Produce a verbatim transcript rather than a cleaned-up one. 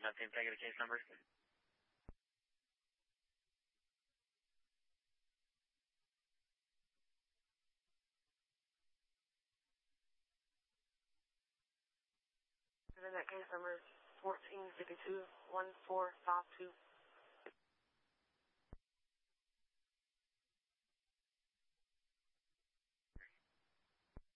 nothing. Can I get a case number? And then that case number is fourteen fifty-two one four five two.